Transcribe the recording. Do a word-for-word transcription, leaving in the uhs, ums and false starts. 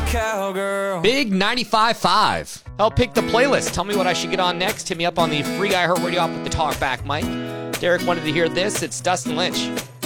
cowgirl. Big ninety-five point five. Help pick the playlist. Tell me what I should get on next. Hit me up on the free iHeartRadio app with the talkback mic. Derek wanted to hear this. It's Dustin Lynch.